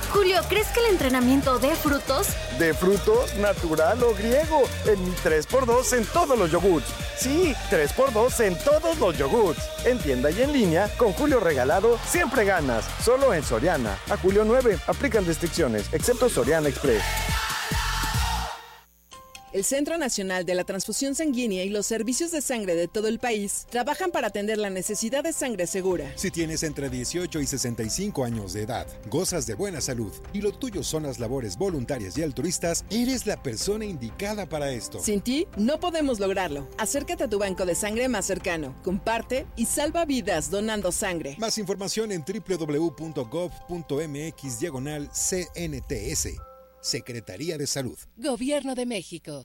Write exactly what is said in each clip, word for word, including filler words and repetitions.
Julio, ¿crees que el entrenamiento dé frutos? ¿De frutos, natural o griego? En mi tres por dos en todos los yogurts. Sí, tres por dos en todos los yogurts. En tienda y en línea, con Julio Regalado, siempre ganas. Solo en Soriana. A julio nueve, aplican restricciones, excepto Soriana Express. El Centro Nacional de la Transfusión Sanguínea y los servicios de sangre de todo el país trabajan para atender la necesidad de sangre segura. Si tienes entre dieciocho y sesenta y cinco años de edad, gozas de buena salud y lo tuyo son las labores voluntarias y altruistas, eres la persona indicada para esto. Sin ti, no podemos lograrlo. Acércate a tu banco de sangre más cercano, comparte y salva vidas donando sangre. Más información en doble u doble u doble u punto gov punto mx diagonal C N T S. Secretaría de Salud. Gobierno de México.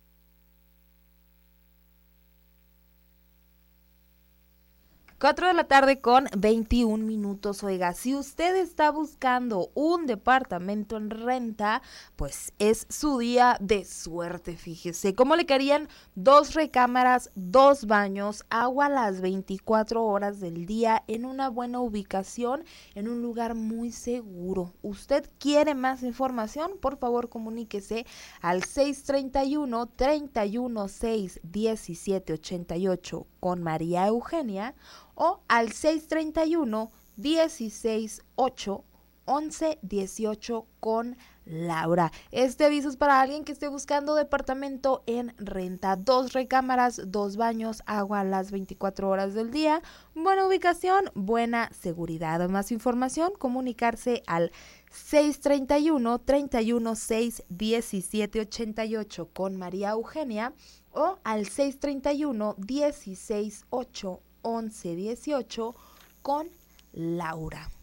cuatro de la tarde con veintiún minutos. Oiga, si usted está buscando un departamento en renta, pues es su día de suerte, fíjese. ¿Cómo le querían? Dos recámaras, dos baños, agua las veinticuatro horas del día, en una buena ubicación, en un lugar muy seguro. ¿Usted quiere más información? Por favor, comuníquese al seis treinta y uno, treinta y uno, seis, diecisiete ochenta y ocho con María Eugenia, o al seis treinta y uno, dieciséis ocho, once dieciocho con Laura. Este aviso es para alguien que esté buscando departamento en renta. Dos recámaras, dos baños, agua las veinticuatro horas del día, buena ubicación, buena seguridad. Más información, comunicarse al seis treinta y uno, treinta y uno, seis, diecisiete ochenta y ocho con María Eugenia, o al seis treinta y uno, dieciséis ocho, once dieciocho con Laura.